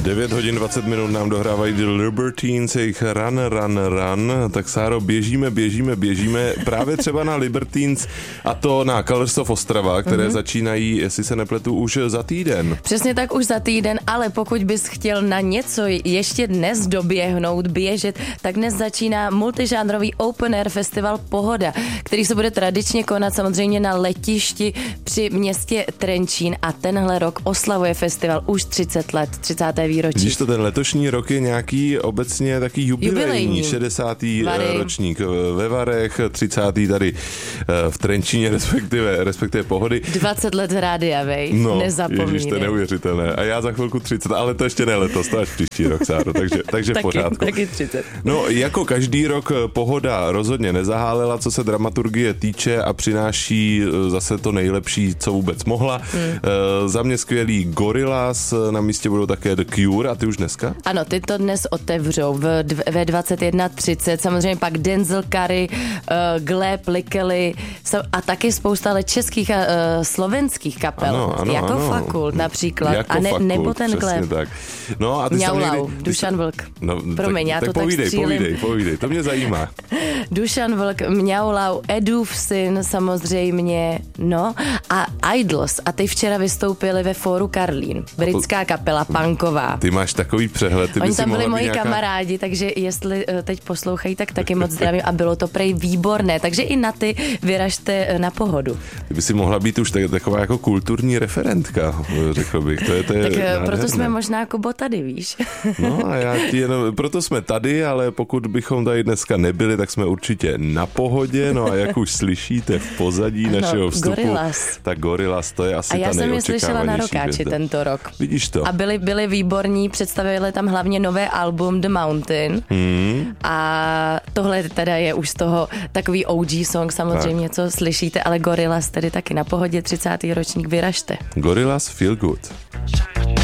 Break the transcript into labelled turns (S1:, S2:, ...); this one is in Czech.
S1: 9 hodin 20 minut nám dohrávají The Libertines, jejich Run. Tak Sáro, běžíme právě třeba na Libertines a to na Colors of Ostrava, které začínají, jestli se nepletu, už za týden.
S2: Přesně tak, už za týden, ale pokud bys chtěl na něco ještě dnes doběhnout, běžet, tak dnes začíná multižánrový Open Air festival Pohoda, který se bude tradičně konat samozřejmě na letišti při městě Trenčín a tenhle rok oslavuje festival už 30 let, 30. výročí.
S1: Vidíš to, ten letošní rok je nějaký obecně taky jubilejní 60. ročník ve Varech, 30. tady v Trenčíně, respektive Pohody.
S2: 20 let rádia, vej,
S1: no,
S2: nezapomínej.
S1: Ježiš, to je neuvěřitelné. A já za chvilku 30, ale to ještě ne letos, to až příští rok, Sáro, takže v pořádku.
S2: Taky 30.
S1: No, jako každý rok Pohoda rozhodně nezahálela, co se dramaturgie týče a přináší zase to nejlepší, co vůbec mohla. Za mě skvělý Gorillaz, na místě budou také The Cure, a ty už dneska?
S2: Ano, ty to dnes otevřou ve 21:30, samozřejmě pak Denzel Curry, Gleb, Likely a taky spousta ale českých a slovenských kapel, ano, Fakult například,
S1: jako
S2: nebo ten Gleb.
S1: Tak. No a ty
S2: Mňaulau, Dušan Vlk.
S1: No,
S2: promiň, já to tak
S1: povídej, to mě zajímá.
S2: Dušan Vlk, Mňaulau, Edův syn samozřejmě, no a Idols. A ty včera vystoupili ve Fóru Karlín. Britská kapela, punková.
S1: Ty máš takový přehled.
S2: Oni tam byli moji kamarádi, takže jestli teď poslouchají, tak taky moc zdravím a bylo to prej výborné. Takže i na ty vyražte na Pohodu.
S1: Ty by si mohla být už taková jako kulturní referentka, řekl bych. To je
S2: tak nádherné. Proto jsme možná Kubo tady, víš.
S1: No a proto jsme tady, ale pokud bychom tady dneska nebyli, tak jsme určitě na Pohodě. No a jak už slyšíte v pozadí našeho vstupu, tak Gorillaz, to je asi ta nejočekávanější.
S2: A já jsem je slyšela na Rokáči tento rok.
S1: Vidíš to.
S2: A byli výborní, představili tam hlavně nové album The Mountain. A tohle teda je už z toho takový OG song samozřejmě, co slyšíte, ale Gorillaz tedy taky na Pohodě 30. ročník vyražte.
S1: Gorillaz Feel Good.